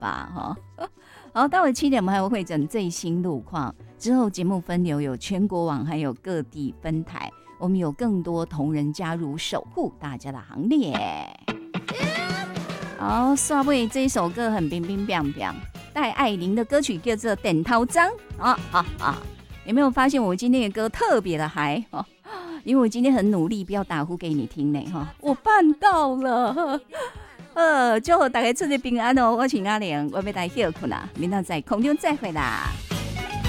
吧哈。好，到了7点我们还会会诊最新路况，之后节目分流有全国网还有各地分台，我们有更多同仁加入守护大家的行列。好，刷尾这一首歌很冰冰冰冰，戴爱玲的歌曲叫做《点头章》有没有发现我今天的歌特别的嗨？因为我今天很努力，不要打呼给你听呢哈，我办到了。祝大家出入平安哦！我是阿玲，我要大家休困啦，明天在空中再会啦。